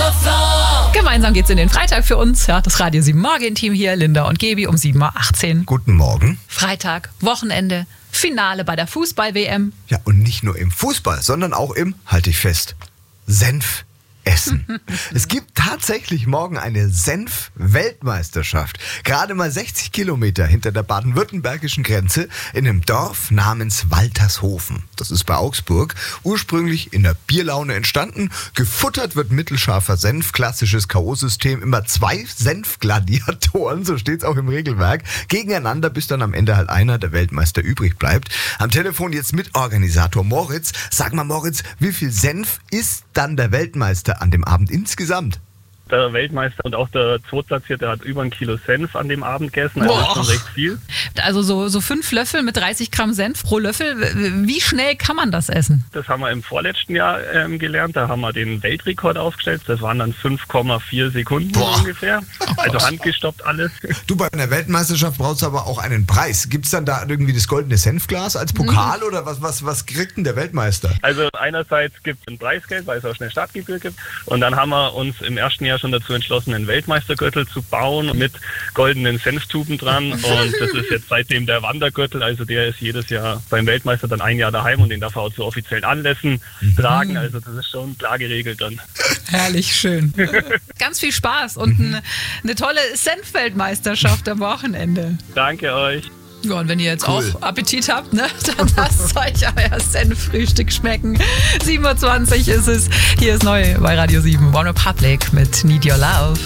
Gemeinsam geht's in den Freitag für uns. Ja, das Radio 7 Morgen-Team hier, Linda und Gebi um 7.18 Uhr. Guten Morgen. Freitag, Wochenende, Finale bei der Fußball-WM. Ja, und nicht nur im Fußball, sondern auch im, halte ich fest, Senf. Essen. Es gibt tatsächlich morgen eine Senf-Weltmeisterschaft. Gerade mal 60 Kilometer hinter der baden-württembergischen Grenze in einem Dorf namens Waltershofen. Das ist bei Augsburg. Ursprünglich in der Bierlaune entstanden. Gefuttert wird mittelscharfer Senf, klassisches K.O.-System. Immer 2 Senfgladiatoren, so steht's auch im Regelwerk, gegeneinander, bis dann am Ende halt einer, der Weltmeister, übrig bleibt. Am Telefon jetzt Mitorganisator Moritz. Sag mal, Moritz, wie viel Senf isst dann der Weltmeister an dem Abend insgesamt? Der Weltmeister und auch der Zweitplatzierte hat über 1 Kilo Senf an dem Abend gegessen, also das ist schon recht viel. Also so 5 Löffel mit 30 Gramm Senf pro Löffel. Wie schnell kann man das essen? Das haben wir im vorletzten Jahr gelernt, da haben wir den Weltrekord aufgestellt. Das waren dann 5,4 Sekunden ungefähr, also handgestoppt alles. Du, bei einer Weltmeisterschaft brauchst du aber auch einen Preis. Gibt es dann da irgendwie das goldene Senfglas als Pokal oder was kriegt denn der Weltmeister? Also einerseits gibt es ein Preisgeld, weil es auch eine Stadtgebühr gibt, und dann haben wir uns im ersten Jahr schon dazu entschlossen, einen Weltmeistergürtel zu bauen mit goldenen Senftuben dran, und das ist jetzt seitdem der Wandergürtel, also der ist jedes Jahr beim Weltmeister dann 1 Jahr daheim und den darf er auch zu offiziellen Anlässen tragen, also das ist schon klar geregelt dann. Herrlich schön. Ganz viel Spaß und eine tolle Senfweltmeisterschaft am Wochenende. Danke euch. Ja, und wenn ihr jetzt auch Appetit habt, ne, dann lasst euch euer Senffrühstück schmecken. 7.20 Uhr ist es. Hier ist neu bei Radio 7. One Republic mit Need Your Love.